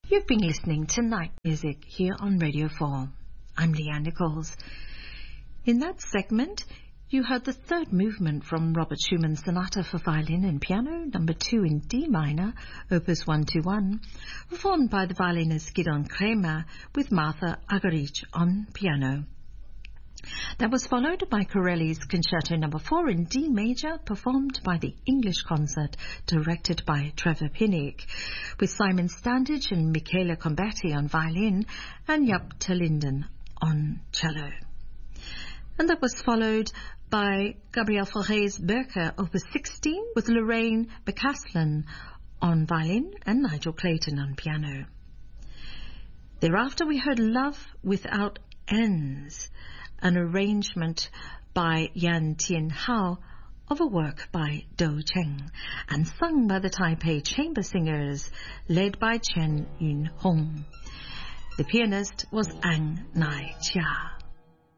You've been listening to Night Music here on Radio 4. I'm Leanne Nichols. In that segment, you heard the third movement from Robert Schumann's Sonata for Violin and Piano, number 2 in D minor, opus 121, performed by the violinist Gidon Kremer with Martha Argerich on piano. That was followed by Corelli's Concerto No. 4 in D major, performed by the English Concert, directed by Trevor Pinnick, with Simon Standage and Michele Combetti on violin and Jaap ter Linden on cello. And that was followed by Gabriel Fauré's Berker, Opus 16, with Lorraine McCaslin on violin and Nigel Clayton on piano. Thereafter we heard Love Without Ends, an arrangement by Yan Tien Hao of a work by Do Cheng, and sung by the Taipei Chamber Singers, led by Chen Yun Hong. The pianist was Ang Nai Chia.